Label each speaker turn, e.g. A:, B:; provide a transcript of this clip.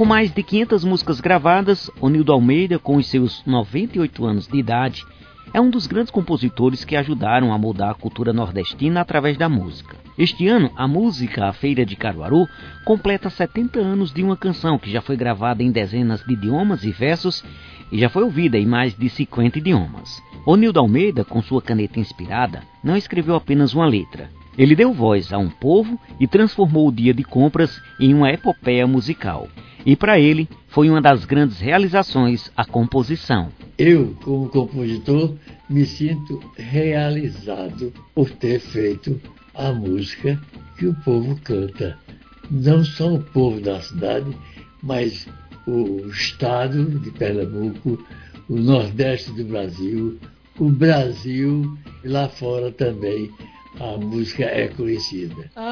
A: Com mais de 500 músicas gravadas, Onildo Almeida, com os seus 98 anos de idade, é um dos grandes compositores que ajudaram a moldar a cultura nordestina através da música. Este ano, a música A Feira de Caruaru completa 70 anos de uma canção que já foi gravada em dezenas de idiomas e versos e já foi ouvida em mais de 50 idiomas. Onildo Almeida, com sua caneta inspirada, não escreveu apenas uma letra. Ele deu voz a um povo e transformou o dia de compras em uma epopeia musical. E para ele, foi uma das grandes realizações a composição.
B: Eu, como compositor, me sinto realizado por ter feito a música que o povo canta. Não só o povo da cidade, mas o estado de Pernambuco, o Nordeste do Brasil, o Brasil e lá fora também a música é conhecida.